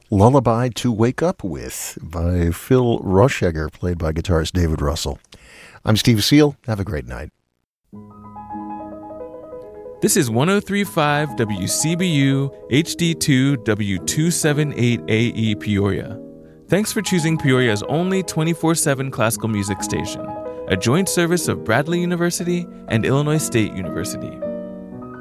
Lullaby to Wake Up With by Phil Roshegger, played by guitarist David Russell. I'm Steve Seal. Have a great night. This is 103.5 WCBU HD2 W278AE Peoria. Thanks for choosing Peoria's only 24/7 classical music station, a joint service of Bradley University and Illinois State University.